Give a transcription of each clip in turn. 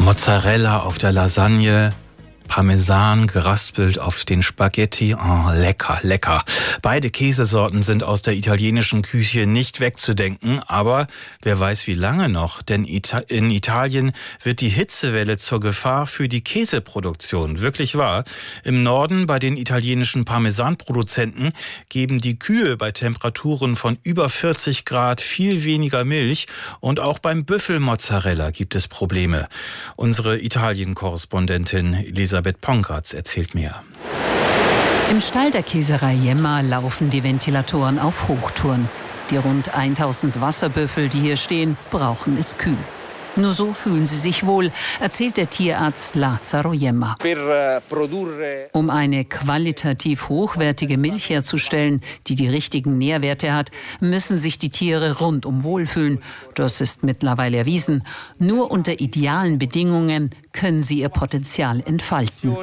Mozzarella auf der Lasagne, Parmesan geraspelt auf den Spaghetti. Oh, lecker, lecker. Beide Käsesorten sind aus der italienischen Küche nicht wegzudenken, aber wer weiß wie lange noch, denn in Italien wird die Hitzewelle zur Gefahr für die Käseproduktion. Wirklich wahr. Im Norden bei den italienischen Parmesanproduzenten geben die Kühe bei Temperaturen von über 40 Grad viel weniger Milch und auch beim Büffelmozzarella gibt es Probleme. Unsere Italien-Korrespondentin Elisabeth Pongratz erzählt mehr. Im Stall der Käserei Jemma laufen die Ventilatoren auf Hochtouren. Die rund 1000 Wasserbüffel, die hier stehen, brauchen es kühl. Nur so fühlen sie sich wohl, erzählt der Tierarzt Lazzaro Jemma. Um eine qualitativ hochwertige Milch herzustellen, die die richtigen Nährwerte hat, müssen sich die Tiere rundum wohlfühlen. Das ist mittlerweile erwiesen. Nur unter idealen Bedingungen können sie ihr Potenzial entfalten.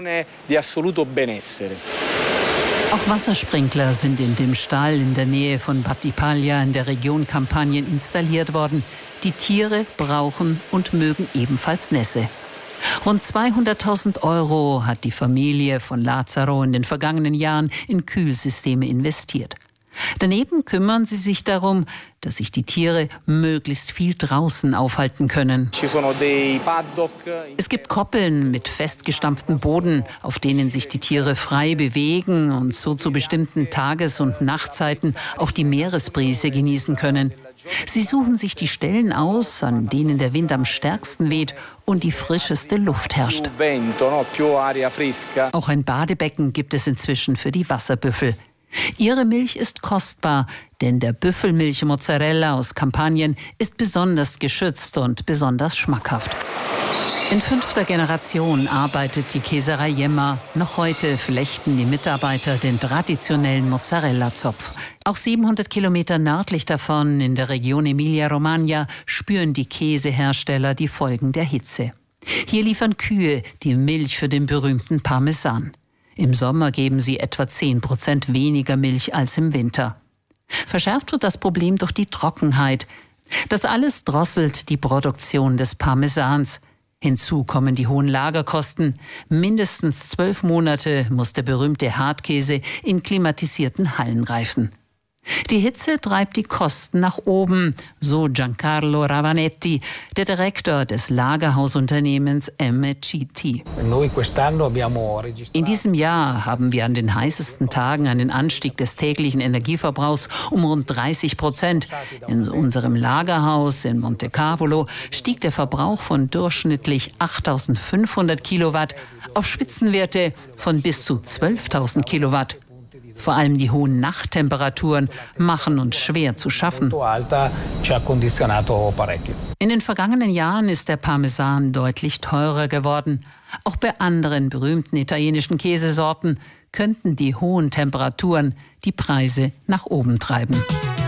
Auch Wassersprinkler sind in dem Stall in der Nähe von Battipaglia in der Region Kampanien installiert worden. Die Tiere brauchen und mögen ebenfalls Nässe. Rund 200.000 € hat die Familie von Lazzaro in den vergangenen Jahren in Kühlsysteme investiert. Daneben kümmern sie sich darum, dass sich die Tiere möglichst viel draußen aufhalten können. Es gibt Koppeln mit festgestampftem Boden, auf denen sich die Tiere frei bewegen und so zu bestimmten Tages- und Nachtzeiten auch die Meeresbrise genießen können. Sie suchen sich die Stellen aus, an denen der Wind am stärksten weht und die frischeste Luft herrscht. Auch ein Badebecken gibt es inzwischen für die Wasserbüffel. Ihre Milch ist kostbar, denn der Büffelmilch-Mozzarella aus Kampanien ist besonders geschützt und besonders schmackhaft. In 5. Generation arbeitet die Käserei Jemma. Noch heute flechten die Mitarbeiter den traditionellen Mozzarella-Zopf. Auch 700 Kilometer nördlich davon, in der Region Emilia-Romagna, spüren die Käsehersteller die Folgen der Hitze. Hier liefern Kühe die Milch für den berühmten Parmesan. Im Sommer geben sie etwa 10% weniger Milch als im Winter. Verschärft wird das Problem durch die Trockenheit. Das alles drosselt die Produktion des Parmesans. Hinzu kommen die hohen Lagerkosten. Mindestens 12 Monate muss der berühmte Hartkäse in klimatisierten Hallen reifen. Die Hitze treibt die Kosten nach oben, so Giancarlo Ravanetti, der Direktor des Lagerhausunternehmens MCT. In diesem Jahr haben wir an den heißesten Tagen einen Anstieg des täglichen Energieverbrauchs um rund 30%. In unserem Lagerhaus in Montecavolo stieg der Verbrauch von durchschnittlich 8.500 Kilowatt auf Spitzenwerte von bis zu 12.000 Kilowatt. Vor allem die hohen Nachttemperaturen machen uns schwer zu schaffen. In den vergangenen Jahren ist der Parmesan deutlich teurer geworden. Auch bei anderen berühmten italienischen Käsesorten könnten die hohen Temperaturen die Preise nach oben treiben.